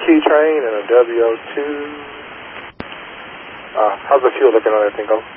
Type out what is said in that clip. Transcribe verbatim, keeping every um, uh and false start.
T train and a W O two. Uh, how's the fuel looking on that thing, go?